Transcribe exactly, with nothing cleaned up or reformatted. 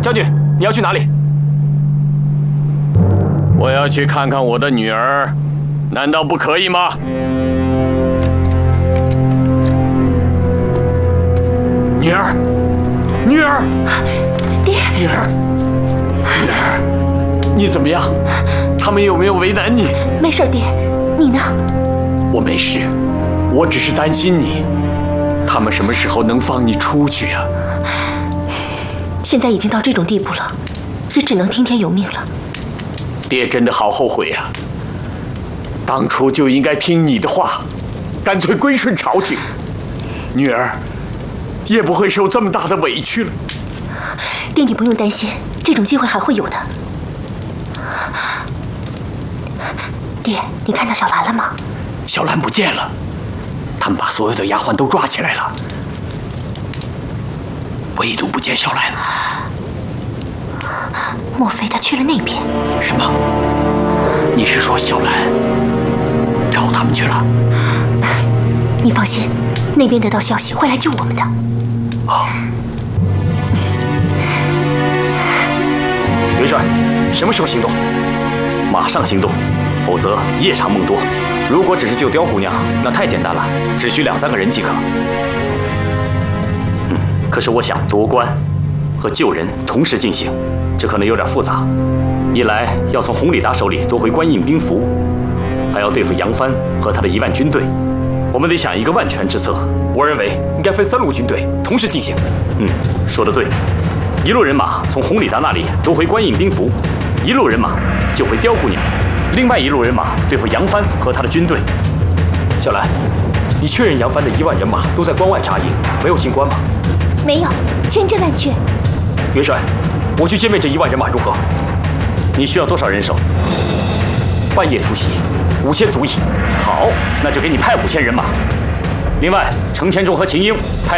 将军，你要去哪里？ 我要去看看我的女儿，难道不可以吗？女儿，女儿， 爹， 女儿，女儿，你怎么样？他们有没有为难你？ 没事，爹，你呢？ 我没事，我只是担心你。他们什么时候能放你出去啊？ 现在已经到这种地步了，也只能听天由命了。 爹真的好后悔啊！当初就应该听你的话，干脆归顺朝廷，女儿也不会受这么大的委屈了。 爹，你不用担心，这种机会还会有的。爹，你看到小兰了吗？ 小兰不见了，他们把所有的丫鬟都抓起来了，唯独不见小兰。 莫非她去了那边？ 什么？你是说小兰找他们去了？ 你放心，那边得到消息会来救我们的。 哦。 元帅，什么时候行动？马上行动，否则夜长梦多。如果只是救刁姑娘，那太简单了，只需两三个人即可。嗯，可是我想夺关和救人同时进行，这可能有点复杂。一来要从弘里达手里夺回官印兵符，还要对付杨帆和他的一万军队，我们得想一个万全之策。我认为应该分三路军队同时进行。嗯，说得对。一路人马从弘里达那里夺回官印兵符，一路人马救回刁姑娘，另外一路人马对付杨帆和他的军队。小兰，你确认杨帆的一万人马都在关外扎营，没有进关吗？ 没有，千真万确。 元帅，我去歼灭这一万人马如何？你需要多少人手？半夜突袭，五千足矣。好，那就给你派五千人马。另外，程千中和秦英派。